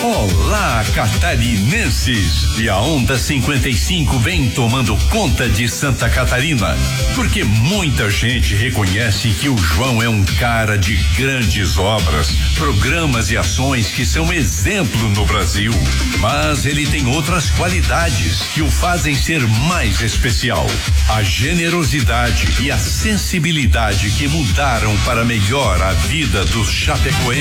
Olá, catarinenses! E a Onda 55 vem tomando conta de Santa Catarina, porque muita gente reconhece que o João é um cara de grandes obras, programas e ações que são exemplo no Brasil. Mas ele tem outras qualidades que o fazem ser mais especial: a generosidade e a sensibilidade que mudaram para melhor a vida dos chapecoenses.